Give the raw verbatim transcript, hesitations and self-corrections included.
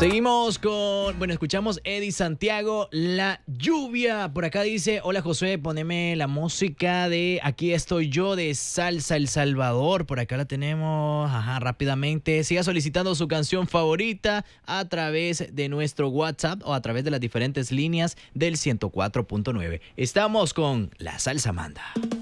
Seguimos con, bueno, escuchamos Eddie Santiago, La Lluvia. Por acá dice, hola Josué, poneme la música de Aquí estoy yo de Salsa El Salvador. Por acá la tenemos, ajá, rápidamente. Siga solicitando su canción favorita a través de nuestro WhatsApp o a través de las diferentes líneas del ciento cuatro punto nueve. Estamos con La Salsa Manda.